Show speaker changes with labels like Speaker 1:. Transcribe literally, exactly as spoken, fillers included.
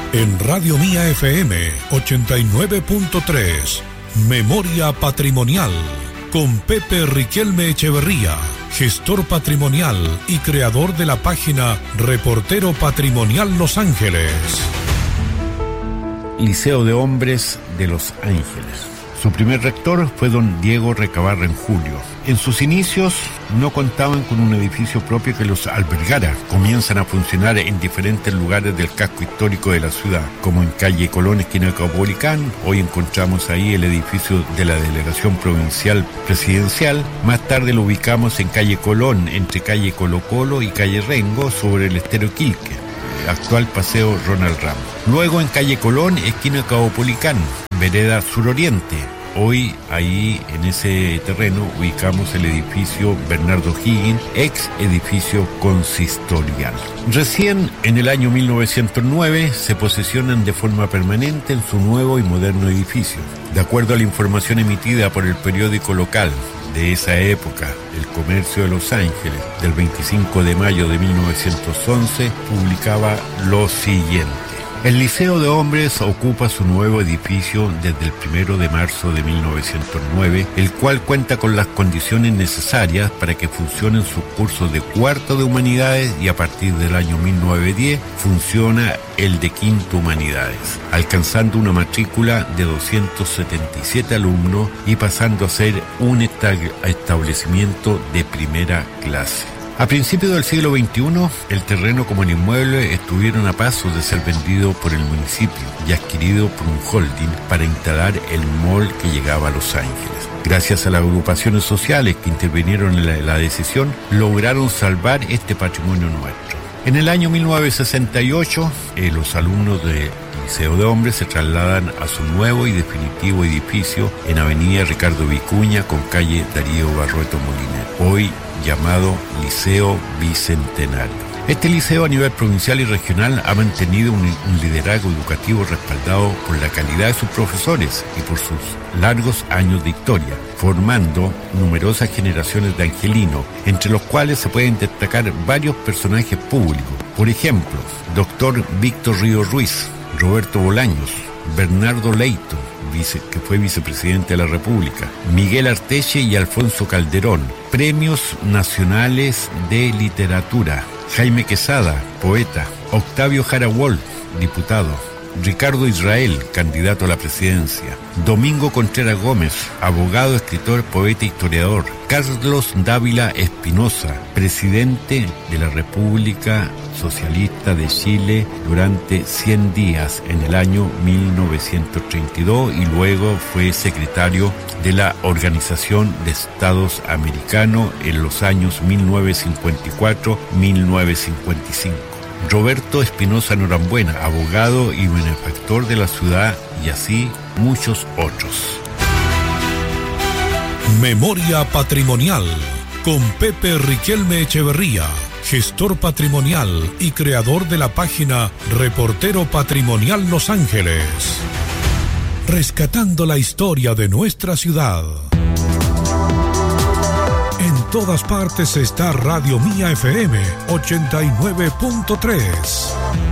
Speaker 1: En Radio Mía F M ochenta y nueve punto tres, Memoria Patrimonial, con Pepe Riquelme Echeverría, gestor patrimonial y creador de la página Reportero Patrimonial Los Ángeles.
Speaker 2: Liceo de Hombres de Los Ángeles. Su primer rector fue don Diego Recabarra en julio. En sus inicios no contaban con un edificio propio que los albergara. Comienzan a funcionar en diferentes lugares del casco histórico de la ciudad, como en calle Colón, esquina Caupolicán. Hoy encontramos ahí el edificio de la Delegación Provincial Presidencial. Más tarde lo ubicamos en calle Colón, entre calle Colo Colo y calle Rengo, sobre el estero Quilque, actual paseo Ronald Ramos. Luego en calle Colón, esquina Caupolicán, vereda suroriente. Hoy ahí en ese terreno ubicamos el edificio Bernardo Higgins, ex edificio consistorial. Recién en el año mil novecientos nueve se posesionan de forma permanente en su nuevo y moderno edificio. De acuerdo a la información emitida por el periódico local de esa época, El Comercio de Los Ángeles, del veinticinco de mayo de mil novecientos once, publicaba lo siguiente. El Liceo de Hombres ocupa su nuevo edificio desde el primero de marzo de mil novecientos nueve, el cual cuenta con las condiciones necesarias para que funcionen sus cursos de cuarto de Humanidades, y a partir del año mil novecientos diez funciona el de quinto Humanidades, alcanzando una matrícula de doscientos setenta y siete alumnos y pasando a ser un establecimiento de primera clase. A principios del siglo veintiuno, el terreno como el inmueble estuvieron a paso de ser vendido por el municipio y adquirido por un holding para instalar el mall que llegaba a Los Ángeles. Gracias a las agrupaciones sociales que intervinieron en la, la decisión, lograron salvar este patrimonio nuestro. En el año mil novecientos sesenta y ocho, eh, los alumnos del Liceo de Hombres se trasladan a su nuevo y definitivo edificio en avenida Ricardo Vicuña con calle Darío Barrueto Moliner, hoy llamado Liceo Bicentenario. Este liceo a nivel provincial y regional ha mantenido un, un liderazgo educativo respaldado por la calidad de sus profesores y por sus largos años de historia, formando numerosas generaciones de angelinos, entre los cuales se pueden destacar varios personajes públicos. Por ejemplo, doctor Víctor Ríos Ruiz, Roberto Bolaños, Bernardo Leito, vice, que fue vicepresidente de la República, Miguel Arteche y Alfonso Calderón, premios nacionales de literatura, Jaime Quesada, poeta, Octavio Jara Wolf, diputado, Ricardo Israel, candidato a la presidencia, Domingo Contreras Gómez, abogado, escritor, poeta e historiador, Carlos Dávila Espinosa, presidente de la República Socialista de Chile durante cien días en el año mil novecientos treinta y dos, y luego fue secretario de la Organización de Estados Americanos en los años mil novecientos cincuenta y cuatro a mil novecientos cincuenta y cinco. Roberto Espinosa Norambuena, abogado y benefactor de la ciudad, y así muchos otros.
Speaker 1: Memoria Patrimonial, con Pepe Riquelme Echeverría, gestor patrimonial y creador de la página Reportero Patrimonial Los Ángeles. Rescatando la historia de nuestra ciudad. En todas partes está Radio Mía F M ochenta y nueve punto tres.